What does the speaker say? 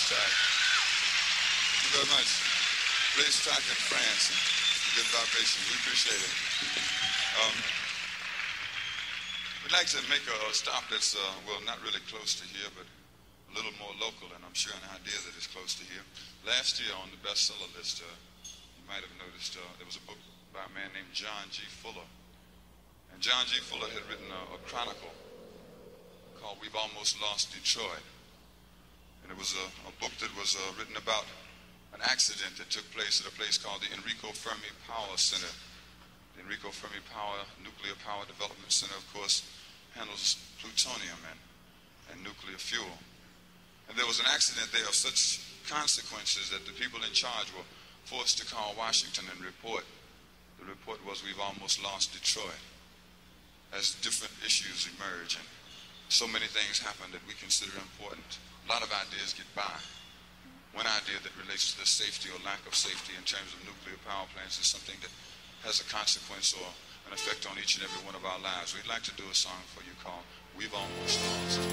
tag. Thank you very much. Racetrack in France. Good vibration. We appreciate it. We'd like to make a stop that's, well, not really close to here, but a little more local, and I'm sure an idea that is close to here. Last year on the bestseller list, you might have noticed there was a book by a man named John G. Fuller. And John G. Fuller had written a chronicle called We've Almost Lost Detroit. And it was a book that was written about an accident that took place at a place called the Enrico Fermi Power Center. The Enrico Fermi Nuclear Power Development Center, of course, handles plutonium and nuclear fuel. And there was an accident there of such consequences that the people in charge were forced to call Washington and report. The report was, we've almost lost Detroit, as different issues emerge and so many things happen that we consider important. A lot of ideas get by. One idea that relates to the safety or lack of safety in terms of nuclear power plants is something that has a consequence or an effect on each and every one of our lives. We'd like to do a song for you called We've Almost Lost.